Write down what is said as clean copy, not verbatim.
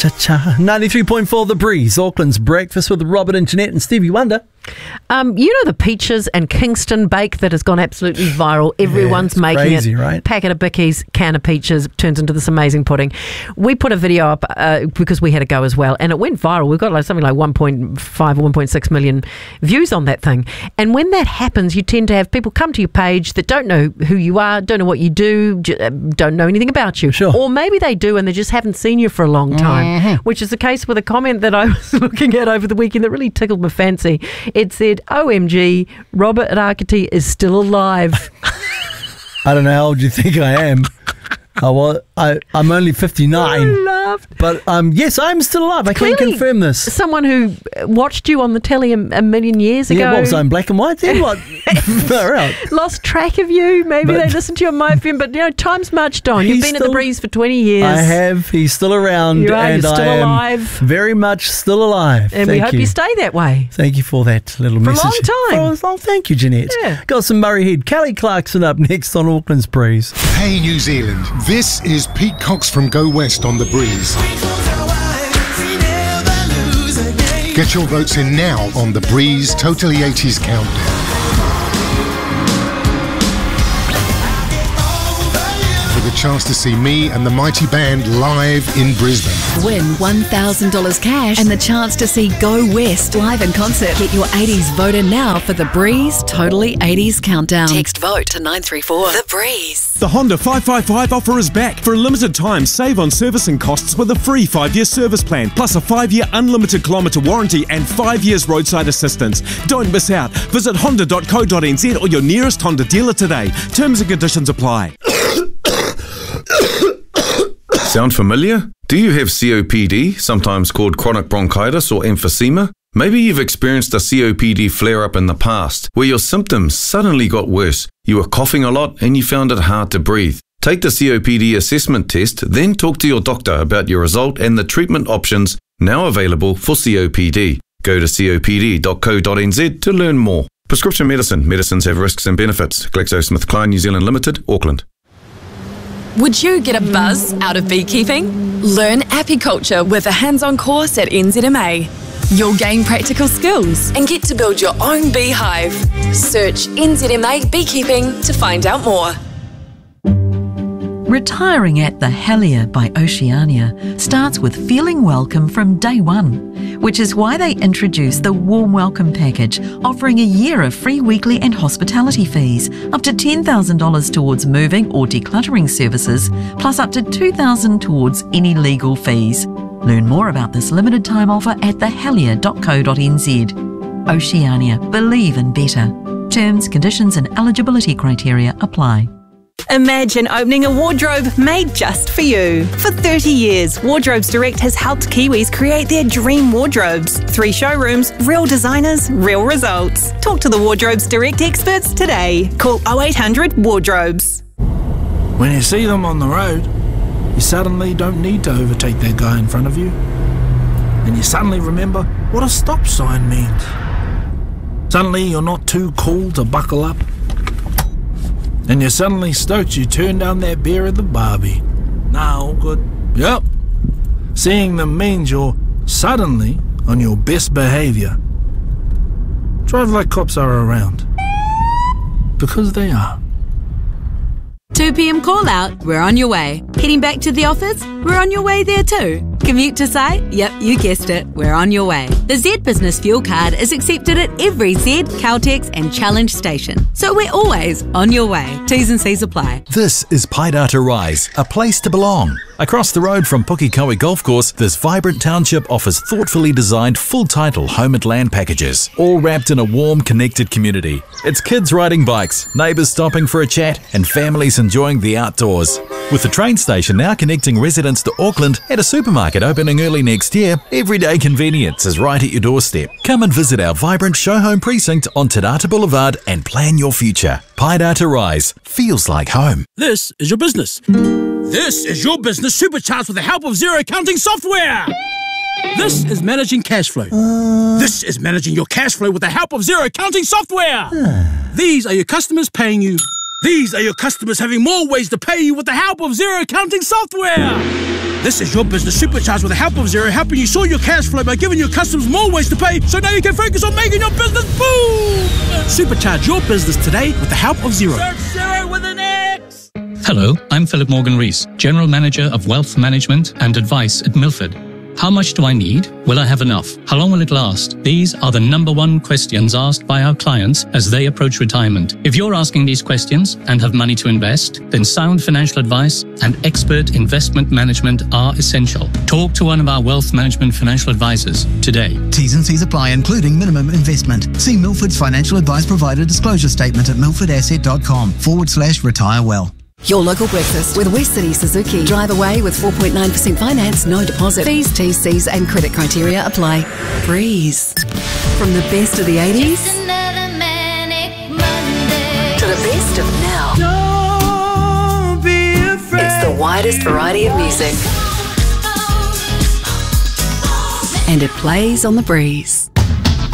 Cha-cha-cha. 93.4 The Breeze, Auckland's breakfast with Robert and Jeanette and Stevie Wonder. You know the peaches and Kingston bake that has gone absolutely viral. Everyone's making crazy, it. Right? Packet of Bickies, can of peaches turns into this amazing pudding. We put a video up because we had a go as well, and it went viral. We've got something like 1.5 or 1.6 million views on that thing. And when that happens, you tend to have people come to your page that don't know who you are, don't know what you do, don't know anything about you. Sure. Or maybe they do and they just haven't seen you for a long time, which is the case with a comment that I was looking at over the weekend that really tickled my fancy. It said, OMG, Robert Rakiti is still alive. I don't know how old you think I am. I'm only 59. I laughed. But yes, I'm still alive. I can confirm this. Someone who watched you on the telly a million years ago. Yeah, what was I in black and white then? What? Far out. Lost track of you. Maybe they listened to you on My FM, but time's marched on. You've been at the Breeze for 20 years. I have. He's still around. You are. And You're still I am alive. Very much still alive. And we hope you stay that way. Thank you for that little For message. a long time. Thank you, Jeanette. Yeah. Got some Murray Head. Kelly Clarkson up next on Auckland's Breeze. Hey New Zealand, this is Pete Cox from Go West on The Breeze. Get your votes in now on The Breeze Totally 80s Countdown. For the chance to see me and the mighty band live in Brisbane. Win $1,000 cash and the chance to see Go West live in concert. Get your 80s vote in now for The Breeze Totally 80s Countdown. Text vote to 934. The Breeze. The Honda 555 offer is back. For a limited time, save on servicing costs with a free 5-year service plan, plus a 5-year unlimited kilometre warranty and 5 years roadside assistance. Don't miss out. Visit honda.co.nz or your nearest Honda dealer today. Terms and conditions apply. Sound familiar? Do you have COPD, sometimes called chronic bronchitis or emphysema? Maybe you've experienced a COPD flare-up in the past, where your symptoms suddenly got worse. You were coughing a lot and you found it hard to breathe. Take the COPD assessment test, then talk to your doctor about your result and the treatment options now available for COPD. Go to copd.co.nz to learn more. Prescription medicine. Medicines have risks and benefits. GlaxoSmithKline New Zealand Limited, Auckland. Would you get a buzz out of beekeeping? Learn apiculture with a hands-on course at NZMA. You'll gain practical skills and get to build your own beehive. Search NZMA Beekeeping to find out more. Retiring at the Helier by Oceania starts with feeling welcome from day one, which is why they introduced the Warm Welcome Package, offering a year of free weekly and hospitality fees, up to $10,000 towards moving or decluttering services, plus up to $2,000 towards any legal fees. Learn more about this limited time offer at thehelier.co.nz. Oceania, believe in better. Terms, conditions and eligibility criteria apply. Imagine opening a wardrobe made just for you. For 30 years, Wardrobes Direct has helped Kiwis create their dream wardrobes. 3 showrooms, real designers, real results. Talk to the Wardrobes Direct experts today. Call 0800 Wardrobes. When you see them on the road, you suddenly don't need to overtake that guy in front of you. And you suddenly remember what a stop sign means. Suddenly you're not too cool to buckle up. And you're suddenly stoked you turned down that beer at the Barbie. Nah, all good. Yep. Seeing them means you're suddenly on your best behaviour. Drive like cops are around. Because they are. 2 p.m. call out, we're on your way. Heading back to the office, we're on your way there too. Commute to site? Yep, you guessed it, we're on your way. The Z Business Fuel Card is accepted at every Z, Caltex and Challenge station. So we're always on your way. T's and C's apply. This is Paidata Rise, a place to belong. Across the road from Pukekohe Golf Course, this vibrant township offers thoughtfully designed full-title home and land packages, all wrapped in a warm, connected community. It's kids riding bikes, neighbours stopping for a chat, and families enjoying the outdoors. With the train station now connecting residents to Auckland and a supermarket opening early next year, everyday convenience is right at your doorstep. Come and visit our vibrant show home precinct on Te Rata Boulevard and plan your future. Paidata Rise feels like home. This is your business. This is your business supercharged with the help of Xero accounting software. This is managing cash flow. This is managing your cash flow with the help of Xero accounting software. These are your customers paying you. These are your customers having more ways to pay you with the help of Xero accounting software. This is your business supercharged with the help of Xero, helping you sort your cash flow by giving your customers more ways to pay, so now you can focus on making your business boom! Supercharge your business today with the help of Xero. Search Xero with an X! Hello, I'm Philip Morgan-Rees, General Manager of Wealth Management and Advice at Milford. How much do I need? Will I have enough? How long will it last? These are the #1 questions asked by our clients as they approach retirement. If you're asking these questions and have money to invest, then sound financial advice and expert investment management are essential. Talk to one of our wealth management financial advisors today. T's and C's apply, including minimum investment. See Milford's financial advice provider disclosure statement at milfordasset.com/retire well. Your local breakfast with West City Suzuki. Drive away with 4.9% finance, no deposit. Fees, T's, C's and credit criteria apply. Breeze. From the best of the 80s to the best of now. Don't be afraid. It's the widest variety of music. And it plays on the Breeze.